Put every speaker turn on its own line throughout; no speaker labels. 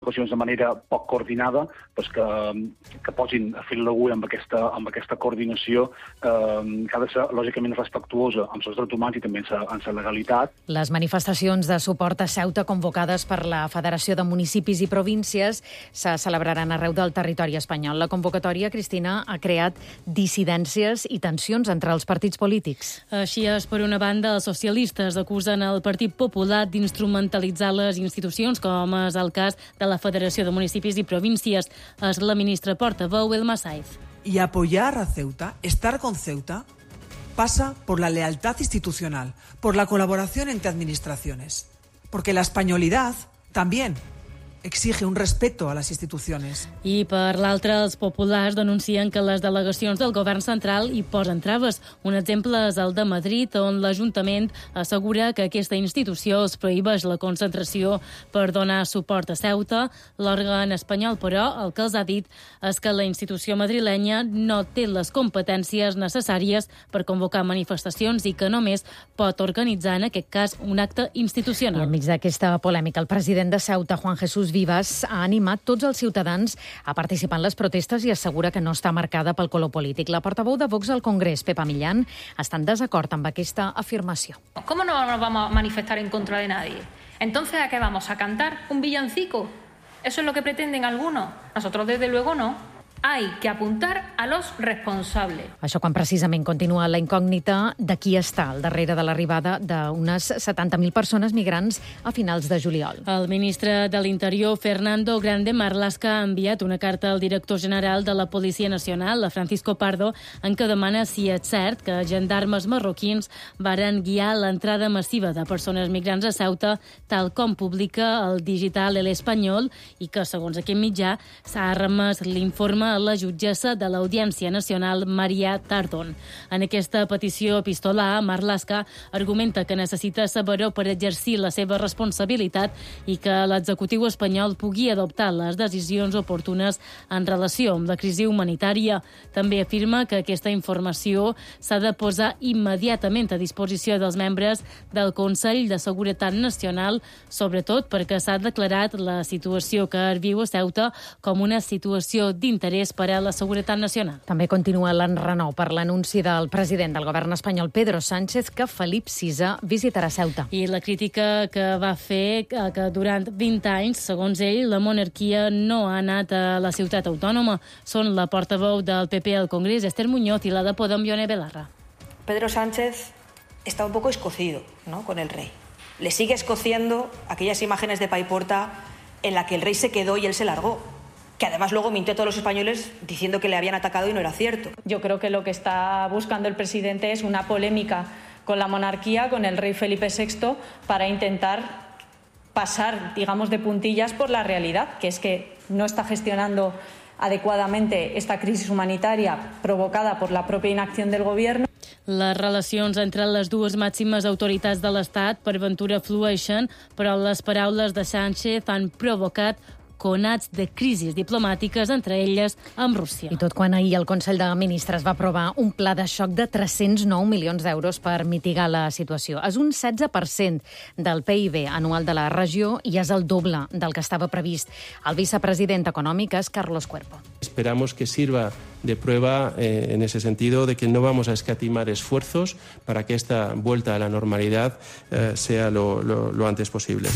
ocasions de manera poc coordinada, que posin a fil l'agulla amb aquesta coordinació que ha de ser, lògicament, respectuosa amb els drets humans i també amb la legalitat.
Les manifestacions de suport a Ceuta convocades per la Federació de Municipis i Províncies se celebraran arreu del territori espanyol. La convocatòria, Cristina, ha creat dissidències i tensions entre els partits polítics.
Així és, per una banda, els socialistes acusen el Partit Popular d'instrumentalitzar les institucions, com és el cas de la Federació de Municipis i Províncies. És la ministra portaveu, Elma Saiz.
Y apoyar a Ceuta, estar con Ceuta, pasa por la lealtad institucional, por la colaboración entre administraciones. Porque la españolidad también exige un respeto a les institucions.
I per l'altre, els populars denuncien que les delegacions del govern central hi posen traves. Un exemple és el de Madrid, on l'Ajuntament assegura que aquesta institució es prohibeix la concentració per donar suport a Ceuta. L'òrgan espanyol, però, el que els ha dit és que la institució madrilenya no té les competències necessàries per convocar manifestacions i que només pot organitzar, en aquest cas, un acte institucional.
I enmig d'aquesta polèmica, el president de Ceuta, Juan Jesús Vivas, ha animat tots els ciutadans a participar en les protestes i assegura que no està marcada pel color polític. La portaveu de Vox al Congrés, Pepa Millán, està en desacord amb aquesta afirmació.
¿Cómo no nos vamos a manifestar en contra de nadie? Entonces, ¿a qué vamos? ¿A cantar un villancico? ¿Eso es lo que pretenden algunos? Nosotros, desde luego, no. Hay que apuntar a los responsables.
Això quan precisament continua la incògnita de qui està al darrere de l'arribada d'unes 70.000 persones migrants a finals de juliol.
El ministre de l'Interior, Fernando Grande Marlaska, ha enviat una carta al director general de la Policia Nacional, a Francisco Pardo, en què demana si és cert que gendarmes marroquins varen guiar l'entrada massiva de persones migrants a Ceuta, tal com publica el digital El Espanyol, i que, segons aquest mitjà, s'ha remès l'informe a la jutgessa de l'Audiència Nacional, Maria Tardón. En aquesta petició epistolar, Marlaska argumenta que necessita saber-ho per exercir la seva responsabilitat i que l'executiu espanyol pugui adoptar les decisions oportunes en relació amb la crisi humanitària. També afirma que aquesta informació s'ha de posar immediatament a disposició dels membres del Consell de Seguretat Nacional, sobretot perquè s'ha declarat la situació que es viu a Ceuta com una situació d'interès per a la seguretat nacional.
També continua l'enrenou per l'anunci del president del govern espanyol, Pedro Sánchez, que Felip VI visitarà Ceuta.
I la crítica que va fer que durant 20 anys, segons ell, la monarquia no ha anat a la ciutat autònoma. Són la portaveu del PP al Congrés, Esther Muñoz, i la de Podem, Ione Belarra.
Pedro Sánchez está un poco escocido, ¿no?, con el rey. Le sigue escociendo aquellas imágenes de Paiporta en la que el rey se quedó y él se largó, que además luego mintió a todos los españoles diciendo que le habían atacado y no era cierto.
Yo creo que lo que está buscando el presidente es una polémica con la monarquía, con el rey Felipe VI, para intentar pasar, digamos, de puntillas por la realidad, que es que no está gestionando adecuadamente esta crisis humanitaria provocada por la propia inacción del gobierno.
Les relacions entre les dues màximes autoritats de l'Estat per ventura flueixen, però les paraules de Sánchez han provocat conats de crisis diplomàtiques, entre elles amb Rússia.
I tot quan ahir el Consell de Ministres va aprovar un pla de xoc de 309 milions d'euros per mitigar la situació. És un 16% del PIB anual de la regió i és el doble del que estava previst. El vicepresident econòmic és Carlos Cuerpo.
Esperamos que sirva de prueba en ese sentido de que no vamos a escatimar esfuerzos para que esta vuelta a la normalidad sea lo antes posible.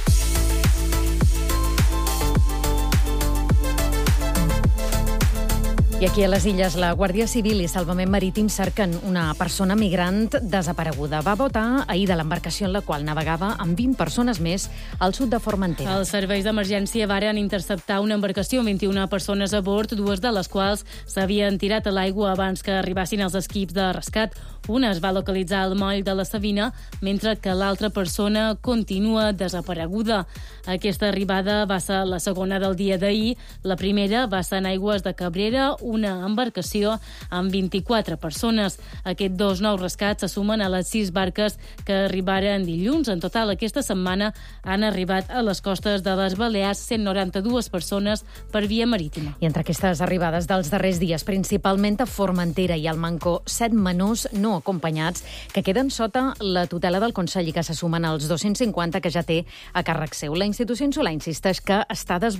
I aquí a les Illes, la Guàrdia Civil i Salvament Marítim cerquen una persona migrant desapareguda. Va votar ahir de l'embarcació en la qual navegava amb 20 persones més al sud de Formentera.
Els serveis d'emergència varen interceptar una embarcació amb 21 persones a bord, dues de les quals s'havien tirat a l'aigua abans que arribassin els equips de rescat. Una es va localitzar al moll de la Savina, mentre que l'altra persona continua desapareguda. Aquesta arribada va ser la segona del dia d'ahir. La primera va ser en aigües de Cabrera, una embarcació amb 24 persones. Aquests dos nous rescats se sumen a les 6 barques que arribaren dilluns. En total, aquesta setmana han arribat a les costes de les Balears 192 persones per via marítima.
I entre aquestes arribades dels darrers dies, principalment a Formentera i al Mancó, 7 menors no acompanyats que queden sota la tutela del Consell i que se sumen als 250 que ja té a càrrec seu. La institució insular insisteix que està desbordada